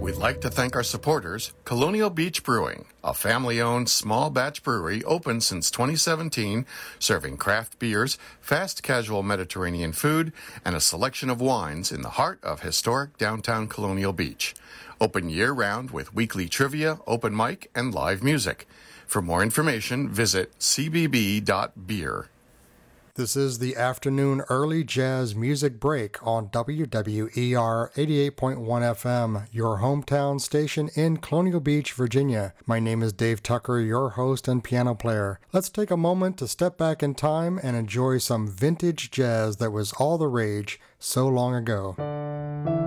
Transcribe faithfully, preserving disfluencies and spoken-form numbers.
We'd like to thank our supporters, Colonial Beach Brewing, a family-owned small batch brewery open since twenty seventeen, serving craft beers, fast casual Mediterranean food, and a selection of wines in the heart of historic downtown Colonial Beach. Open year-round with weekly trivia, open mic, and live music. For more information, visit c b b dot beer. This is the afternoon early jazz music break on W W E R eighty-eight point one F M, your hometown station in Colonial Beach, Virginia. My name is Dave Tucker, your host and piano player. Let's take a moment to step back in time and enjoy some vintage jazz that was all the rage so long ago.